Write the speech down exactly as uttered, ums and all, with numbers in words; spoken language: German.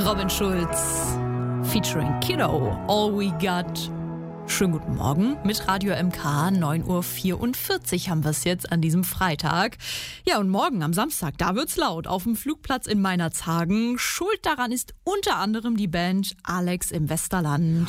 Robin Schulz featuring Kiddo, All We Got. Schönen guten Morgen mit Radio M K, neun Uhr vierundvierzig haben wir es jetzt an diesem Freitag. Ja, und morgen am Samstag, da wird's laut auf dem Flugplatz in Meinerzhagen. Schuld daran ist unter anderem die Band Alex im Westerland.